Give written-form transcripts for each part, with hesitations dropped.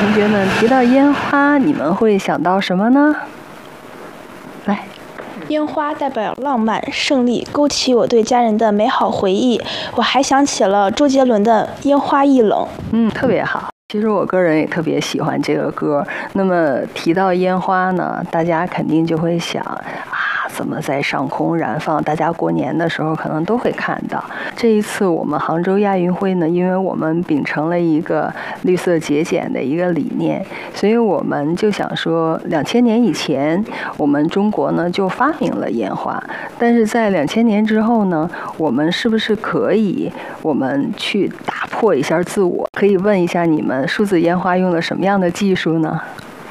同学们，提到烟花，你们会想到什么呢？来。 烟花代表浪漫、胜利，勾起我对家人的美好回忆。我还想起了周杰伦的《烟花易冷》。 特别好。其实我个人也特别喜欢这个歌。那么提到烟花呢，大家肯定就会想怎么在上空燃放？大家过年的时候可能都会看到。这一次我们杭州亚运会呢，因为我们秉承了一个绿色节俭的一个理念，所以我们就想说，2000年以前，我们中国呢就发明了烟花，但是在2000年之后呢，我们是不是可以我们去打破一下自我？可以问一下你们，数字烟花用了什么样的技术呢？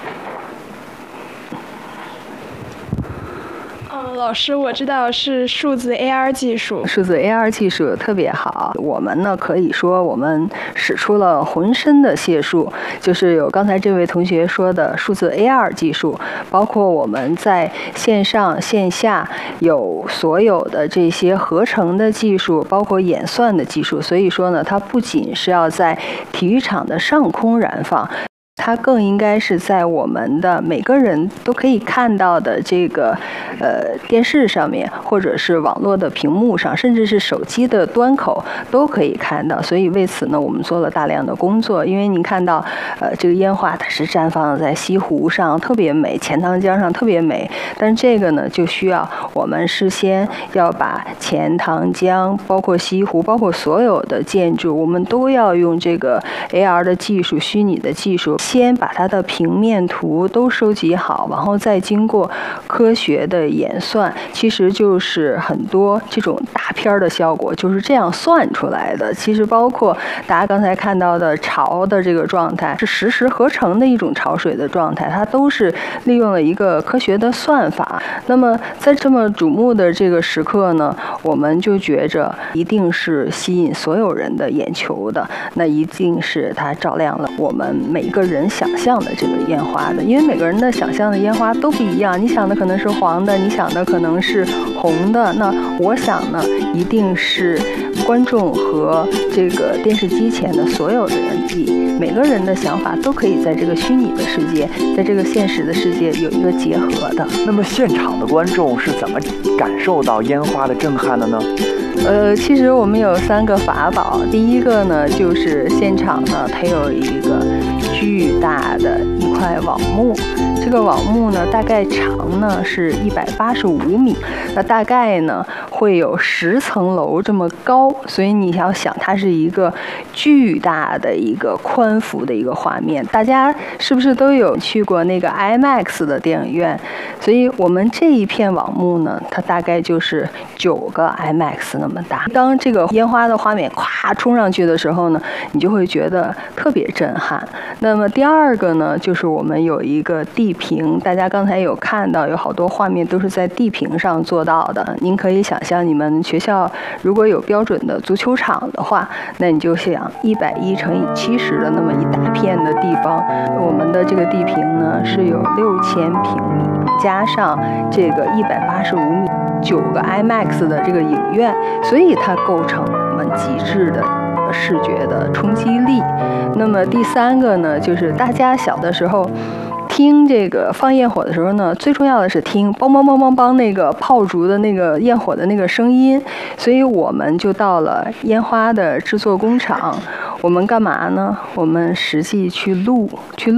老师，我知道是数字 AR 技术。 数字 AR 技术特别好，我们呢可以说我们使出了浑身的解数，就是有刚才这位同学说的数字 AR 技术，包括我们在线上线下有所有的这些合成的技术，包括演算的技术。所以说呢，它不仅是要在体育场的上空燃放，它更应该是在我们的每个人都可以看到的这个电视上面，或者是网络的屏幕上，甚至是手机的端口都可以看到。所以为此呢，我们做了大量的工作。因为您看到这个烟花它是绽放在西湖上，特别美，钱塘江上特别美。但这个呢，就需要我们事先要把钱塘江，包括西湖，包括所有的建筑，我们都要用这个 AR 的技术，虚拟的技术，先把它的平面图都收集好，然后再经过科学的演算，其实就是很多这种大片的效果就是这样算出来的。其实包括大家刚才看到的潮的这个状态，是实时合成的一种潮水的状态，它都是利用了一个科学的算法。那么在这么瞩目的这个时刻呢，我们就觉着一定是吸引所有人的眼球的，那一定是它照亮了我们每个人想象的这个烟花的。因为每个人的想象的烟花都不一样，你想的可能是黄的，你想的可能是红的，那我想呢，一定是观众和这个电视机前的所有的人，每个人的想法都可以在这个虚拟的世界，在这个现实的世界有一个结合的。 那么现场的观众是怎么感受到烟花的震撼的呢？ 其实我们有3个法宝。第一个呢，就是现场呢，它有一个巨大的一块网幕，这个网幕呢，大概长呢是185米，那大概呢会有10层楼这么高，所以你要想，它是一个巨大的一个宽幅的一个画面。大家是不是都有去过那个 IMAX 的电影院？所以我们这一片网幕呢，它大概就是9个 IMAX 那么大。当这个烟花的画面咵冲上去的时候呢，你就会觉得特别震撼。那么第二个呢，就是我们有一个地屏，大家刚才有看到有好多画面都是在地屏上做到的。您可以想象，你们学校如果有标准的足球场的话，那你就想110乘以70的那么一大片的地方，我们的这个地屏呢是有6000平米，加上这个185米，9个 IMAX 的这个影院，所以它构成我们极致的视觉的冲击力。那么第3个呢，就是大家小的时候听这个放焰火的时候呢，最重要的是听梆梆梆梆梆那个炮竹的那个焰火的那个声音。所以我们就到了烟花的制作工厂，我们干嘛呢？我们实际去录